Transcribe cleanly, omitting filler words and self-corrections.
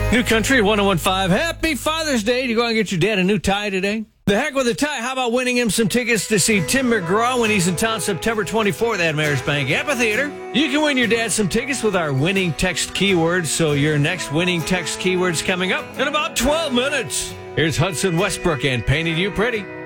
New Country 1015. Happy Father's Day. You go and get your dad a new tie today? The heck with the tie. How about winning him some tickets to see Tim McGraw when he's in town September 24th at Mayor's Bank Amphitheater? You can win your dad some tickets with our winning text keywords, so your next winning text keyword's coming up in about 12 minutes. Here's Hudson Westbrook and Painted You Pretty.